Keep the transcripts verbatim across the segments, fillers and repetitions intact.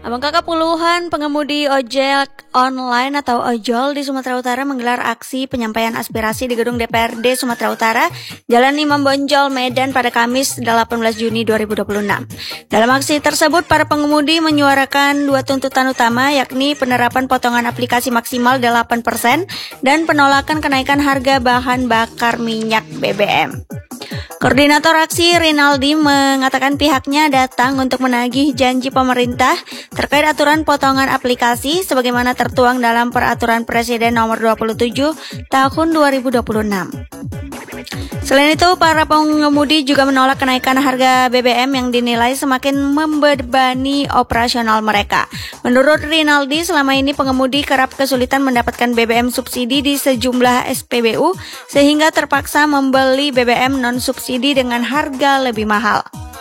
Abang kakak, puluhan pengemudi ojek online atau ojol di Sumatera Utara menggelar aksi penyampaian aspirasi di gedung D P R D Sumatera Utara, Jalan Imam Bonjol, Medan pada Kamis delapan belas Juni dua ribu dua puluh enam. Dalam aksi tersebut, para pengemudi menyuarakan dua tuntutan utama, yakni penerapan potongan aplikasi maksimal delapan persen dan penolakan kenaikan harga bahan bakar minyak B B M. Koordinator aksi Rinaldi mengatakan pihaknya datang untuk menagih janji pemerintah terkait aturan potongan aplikasi sebagaimana tertuang dalam Peraturan Presiden Nomor dua puluh tujuh Tahun dua ribu dua puluh enam. Selain itu, para pengemudi juga menolak kenaikan harga B B M yang dinilai semakin membebani operasional mereka. Menurut Rinaldi, selama ini pengemudi kerap kesulitan mendapatkan B B M subsidi di sejumlah S P B U sehingga terpaksa membeli B B M non-subsidi dengan harga lebih mahal.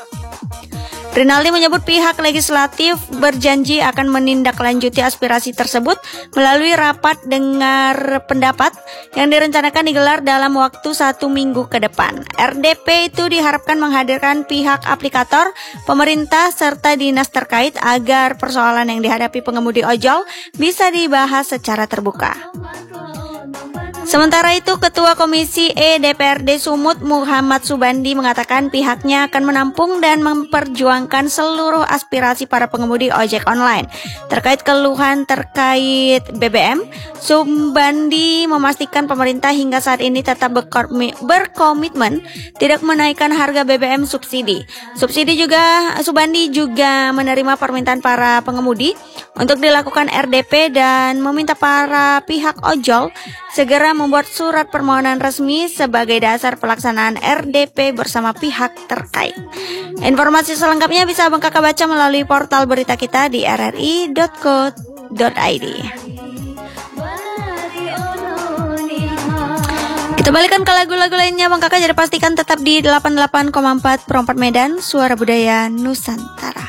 Rinaldi menyebut pihak legislatif berjanji akan menindaklanjuti aspirasi tersebut melalui rapat dengar pendapat yang direncanakan digelar dalam waktu satu minggu ke depan. R D P itu diharapkan menghadirkan pihak aplikator, pemerintah, serta dinas terkait agar persoalan yang dihadapi pengemudi ojol bisa dibahas secara terbuka. Sementara itu, Ketua Komisi E D P R D Sumut Muhammad Subandi mengatakan pihaknya akan menampung dan memperjuangkan seluruh aspirasi para pengemudi ojek online. Terkait keluhan terkait B B M, Subandi memastikan pemerintah hingga saat ini tetap berkomitmen tidak menaikkan harga B B M subsidi. Subsidi juga, Subandi juga menerima permintaan para pengemudi untuk dilakukan R D P dan meminta para pihak ojol segera membuat surat permohonan resmi sebagai dasar pelaksanaan R D P bersama pihak terkait. Informasi selengkapnya bisa Abang Kakak baca melalui portal berita kita di r r i dot co dot i d. Kita balikan ke lagu-lagu lainnya Bang Kakak, jadi pastikan tetap di delapan puluh delapan koma empat Perompat Medan, Suara Budaya Nusantara.